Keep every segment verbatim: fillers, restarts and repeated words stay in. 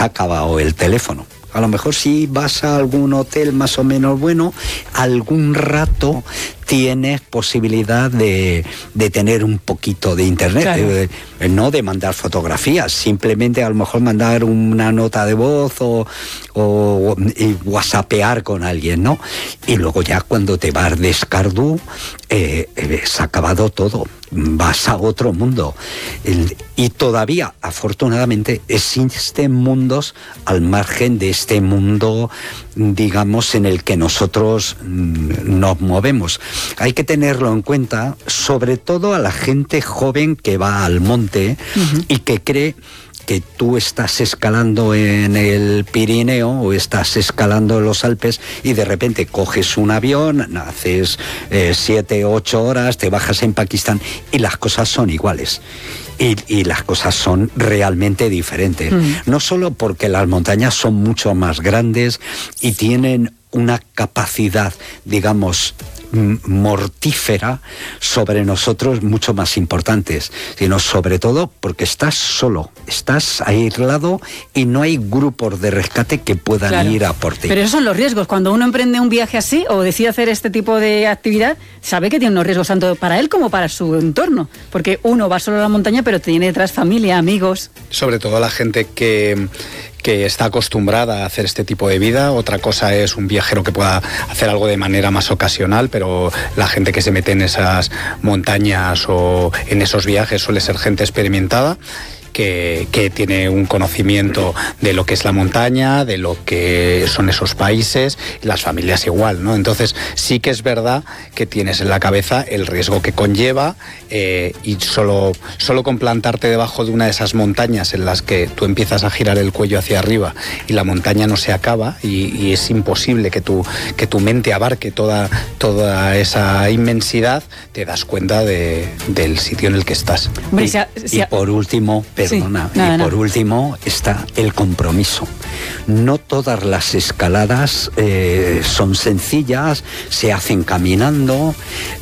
se ha acabado el teléfono. A lo mejor si vas a algún hotel más o menos bueno, algún rato tienes posibilidad de, de tener un poquito de internet, claro. de, de, no de mandar fotografías, simplemente a lo mejor mandar una nota de voz o, o y whatsappear con alguien, ¿no? Y luego ya cuando te vas de Escardú, eh, eh, se ha acabado todo, vas a otro mundo. El, y todavía, afortunadamente, existen mundos al margen de este mundo, digamos, en el que nosotros mm, nos movemos. Hay que tenerlo en cuenta, sobre todo a la gente joven que va al monte uh-huh. y que cree que tú estás escalando en el Pirineo o estás escalando en los Alpes y de repente coges un avión, haces eh, siete, ocho horas, te bajas en Pakistán y las cosas son iguales. Y, y las cosas son realmente diferentes. Mm. No solo porque las montañas son mucho más grandes y tienen una capacidad, digamos, mortífera sobre nosotros mucho más importantes, sino sobre todo porque estás solo, estás aislado y no hay grupos de rescate que puedan claro. ir a por ti. Pero esos son los riesgos. Cuando uno emprende un viaje así o decide hacer este tipo de actividad, sabe que tiene unos riesgos tanto para él como para su entorno, porque uno va solo a la montaña pero tiene detrás familia, amigos. Sobre todo la gente que... que está acostumbrada a hacer este tipo de vida. Otra cosa es un viajero que pueda hacer algo de manera más ocasional, pero la gente que se mete en esas montañas o en esos viajes suele ser gente experimentada. Que, que tiene un conocimiento de lo que es la montaña, de lo que son esos países, y las familias igual, ¿no? Entonces sí que es verdad que tienes en la cabeza el riesgo que conlleva eh, y solo, solo con plantarte debajo de una de esas montañas en las que tú empiezas a girar el cuello hacia arriba y la montaña no se acaba y, y es imposible que tu, que tu mente abarque toda, toda esa inmensidad, te das cuenta de, del sitio en el que estás. Y, si a, si a... y por último... Perdona, sí, nada, y por nada. último está el compromiso. No todas las escaladas eh, son sencillas, se hacen caminando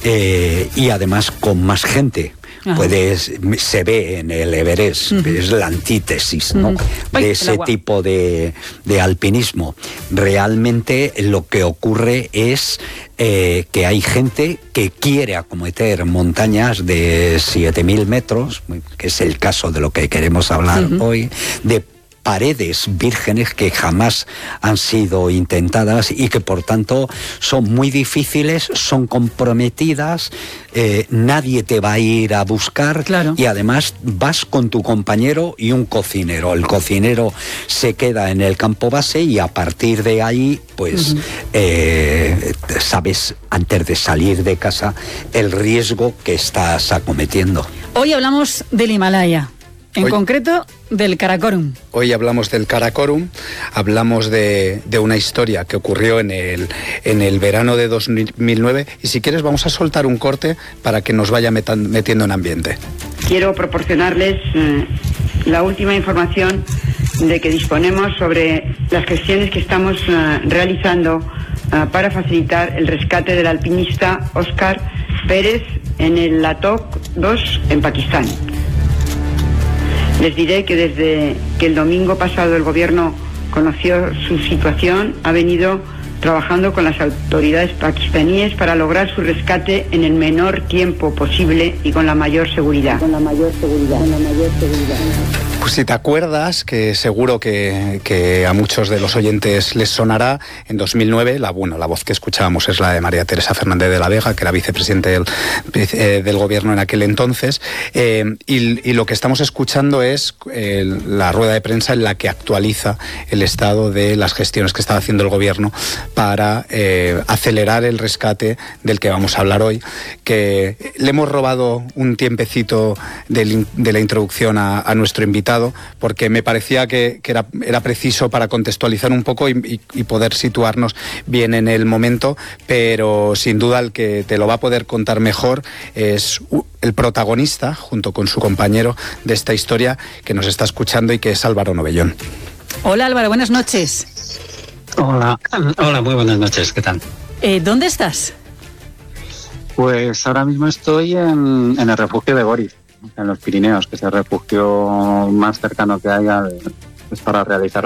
eh, y además con más gente. Ajá. Puedes, se ve en el Everest, uh-huh. es la antítesis, ¿no? Uh-huh. de Ay, ese tipo de, de alpinismo. Realmente lo que ocurre es eh, que hay gente que quiere acometer montañas de siete mil metros, que es el caso de lo que queremos hablar uh-huh. hoy, de paredes vírgenes que jamás han sido intentadas y que por tanto son muy difíciles, son comprometidas, eh, nadie te va a ir a buscar claro. y además vas con tu compañero y un cocinero. El cocinero se queda en el campo base y a partir de ahí pues uh-huh. eh, sabes antes de salir de casa el riesgo que estás acometiendo. Hoy hablamos del Himalaya. En hoy, concreto, del Karakorum. Hoy hablamos del Karakorum, hablamos de, de una historia que ocurrió en el, en el verano de dos mil nueve y si quieres vamos a soltar un corte para que nos vaya metan, metiendo en ambiente. Quiero proporcionarles eh, la última información de que disponemos sobre las gestiones que estamos eh, realizando eh, para facilitar el rescate del alpinista Óscar Pérez en el Latok dos en Pakistán. Les diré que desde que el domingo pasado el gobierno conoció su situación, ha venido trabajando con las autoridades pakistaníes para lograr su rescate en el menor tiempo posible y con la mayor seguridad. Con la mayor seguridad. Con la mayor seguridad. Pues si te acuerdas, que seguro que, que a muchos de los oyentes les sonará, en dos mil nueve, la, bueno, la voz que escuchábamos es la de María Teresa Fernández de la Vega, que era vicepresidente del, eh, del gobierno en aquel entonces, eh, y, y lo que estamos escuchando es eh, la rueda de prensa en la que actualiza el estado de las gestiones que estaba haciendo el gobierno para eh, acelerar el rescate del que vamos a hablar hoy, que le hemos robado un tiempecito de, de la introducción a, a nuestro invitado, porque me parecía que, que era, era preciso para contextualizar un poco y, y, y poder situarnos bien en el momento, pero sin duda el que te lo va a poder contar mejor es el protagonista, junto con su compañero de esta historia, que nos está escuchando y que es Álvaro Novellón. Hola Álvaro, buenas noches. Hola, hola, muy buenas noches, ¿qué tal? Eh, ¿Dónde estás? Pues ahora mismo estoy en, en el refugio de Gori, en los Pirineos, que es el refugio más cercano que haya de, pues para realizar